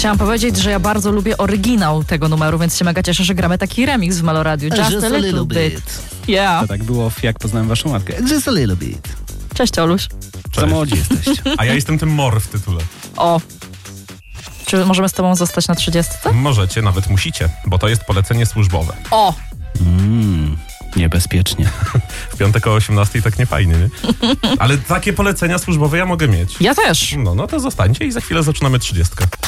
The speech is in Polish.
Chciałam powiedzieć, że ja bardzo lubię oryginał tego numeru, więc się mega cieszę, że gramy taki remix w Meloradiu. Just a little bit. Yeah. To tak było Jak poznałem waszą matkę. Just a little bit. Cześć, Oluś. Za młodzi jesteście. A ja jestem tym mor w tytule. O. Czy możemy z tobą zostać na 30? Możecie, nawet musicie, bo to jest polecenie służbowe. O. Niebezpiecznie. W piątek o 18 tak nie fajnie, nie? Ale takie polecenia służbowe ja mogę mieć. Ja też. No to zostańcie i za chwilę zaczynamy 30.